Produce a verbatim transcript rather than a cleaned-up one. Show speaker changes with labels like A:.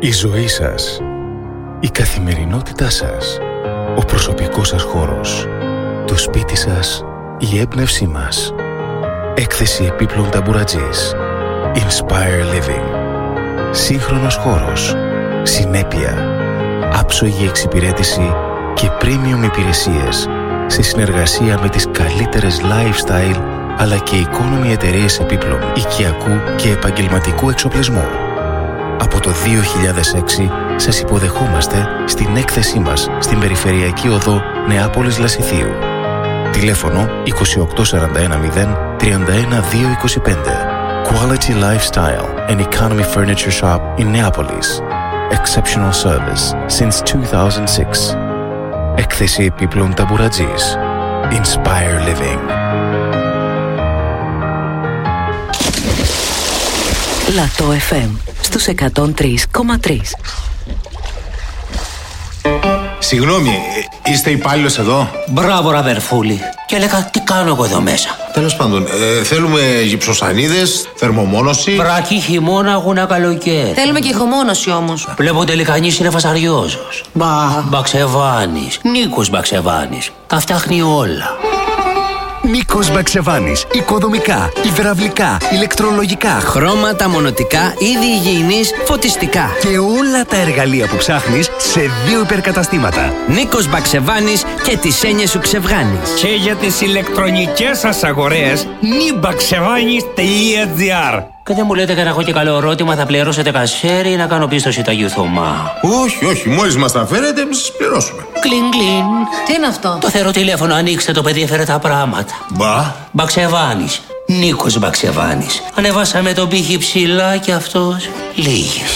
A: Η ζωή σας, η καθημερινότητά σας, ο προσωπικός σας χώρος, το σπίτι σας, η έμπνευσή μας. Έκθεση επίπλων ταμπουρατζής. Inspire Living. Σύγχρονος χώρος, συνέπεια, άψογη εξυπηρέτηση και premium υπηρεσίες σε συνεργασία με τις καλύτερες lifestyle αλλά και economy εταιρείες επίπλων οικιακού και επαγγελματικού εξοπλισμού. Από το δύο χιλιάδες έξι σας υποδεχόμαστε στην έκθεσή μας στην Περιφερειακή Οδό Νεάπολης Λασιθίου. Τηλέφωνο είκοσι οκτώ σαράντα ένα μηδέν τριάντα ένα δύο είκοσι πέντε. Quality Lifestyle and Economy Furniture Shop in Neapolis. Exceptional service since two thousand six. Έκθεση επίπλων ταμπουρατζής. Inspire Living.
B: Λατό εφ εμ στους εκατόν τρία κόμμα τρία.
C: Συγγνώμη, είστε υπάλληλος εδώ?
D: Μπράβο, ραδερφούλη. Και έλεγα, τι κάνω εγώ εδώ μέσα.
C: Τέλος πάντων, ε, θέλουμε γυψοσανίδες, θερμομόνωση.
D: Βρακή, χειμώνα, αγούνα, καλοκαίρι.
E: Θέλουμε και ηχομόνωση όμως.
D: Βλέπω τελικά κανείς είναι φασαριόζος. Μπα. Μπαξεβάνης. Νίκος Μπαξεβάνης. Τα φτιάχνει όλα.
F: Νίκος Μπαξεβάνης. Οικοδομικά, υδραυλικά, ηλεκτρολογικά,
G: χρώματα, μονοτικά, είδη υγιεινής, φωτιστικά.
F: Και όλα τα εργαλεία που ψάχνεις σε δύο υπερκαταστήματα.
G: Νίκος Μπαξεβάνης και τις έννοιες σου ξεβγάνεις.
H: Και για τις ηλεκτρονικές σας αγορές, νιμπαξεβάνης τελεία τζι άρ.
D: Και δεν μου λέτε και να έχω και καλό ερώτημα, θα πληρώσετε κασέρι ή να κάνω πίστοση τα Θωμά?
C: Όχι, όχι, μόλις μας τα φέρετε, εμείς σας πληρώσουμε.
D: Κλιν, κλιν.
E: Τι είναι αυτό?
D: Το θεωρώ τηλέφωνο, ανοίξτε το παιδί, έφερε τα πράγματα.
C: Μπα.
D: Μπαξεβάνης. Νίκος Μπαξεβάνης. Ανεβάσαμε τον πύχη ψηλά και αυτός λίγες.